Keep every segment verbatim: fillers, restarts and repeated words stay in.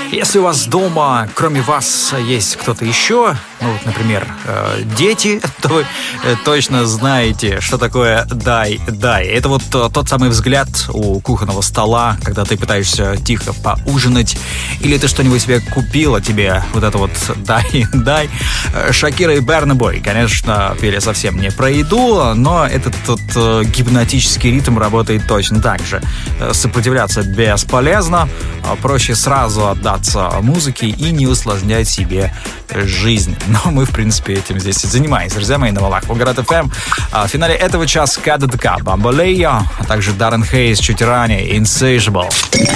Если у вас дома, кроме вас, есть кто-то еще, ну, вот, например, э, дети, то вы э, точно знаете, что такое «дай, дай». Это вот э, тот самый взгляд у кухонного стола, когда ты пытаешься тихо поужинать, или ты что-нибудь себе купила, тебе вот это вот «дай, дай». Шакира и Берна Бой, конечно, пели совсем не про еду, но этот вот э, гипнотический ритм работает точно так же. Сопротивляться бесполезно, проще сразу отдаться музыке и не усложнять себе жизнь. Но мы, в принципе, этим здесь и занимаемся. Друзья мои, на волнах Волгоград эф эм. В финале этого часа КДДК Бамбалея, а также Даррен Хейс чуть ранее Insatiable.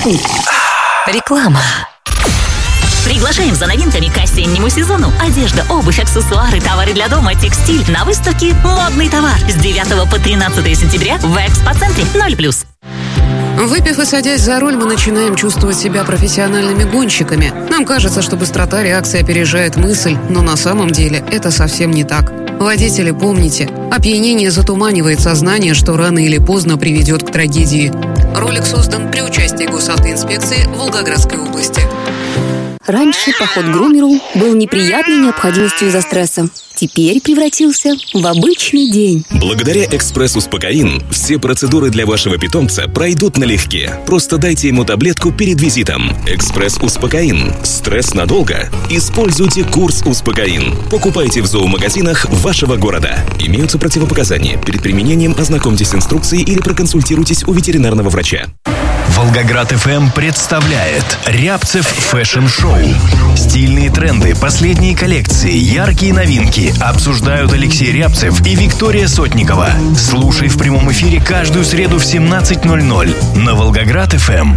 Реклама. Приглашаем за новинками к осеннему сезону. Одежда, обувь, аксессуары, товары для дома, текстиль на выставке «Модный товар» с девятого по тринадцатое сентября в Экспоцентре ноль плюс. Выпив и садясь за руль, мы начинаем чувствовать себя профессиональными гонщиками. Нам кажется, что быстрота реакции опережает мысль, но на самом деле это совсем не так. Водители, помните, опьянение затуманивает сознание, что рано или поздно приведет к трагедии. Ролик создан при участии госавтоинспекции Волгоградской области. Раньше поход к грумеру был неприятной необходимостью из-за стресса. Теперь превратился в обычный день. Благодаря «Экспресс-Успокоин» все процедуры для вашего питомца пройдут налегке. Просто дайте ему таблетку перед визитом. «Экспресс-Успокоин». Стресс надолго? Используйте курс «Успокоин». Покупайте в зоомагазинах вашего города. Имеются противопоказания. Перед применением ознакомьтесь с инструкцией или проконсультируйтесь у ветеринарного врача. Волгоград эф эм представляет Рябцев Фэшн Шоу. Стильные тренды, последние коллекции, яркие новинки обсуждают Алексей Рябцев и Виктория Сотникова. Слушай в прямом эфире каждую среду в семнадцать ноль ноль на Волгоград эф эм.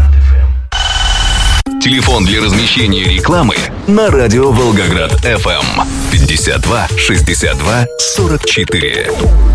Телефон для размещения рекламы на радио Волгоград эф эм пятьдесят два шестьдесят два сорок четыре.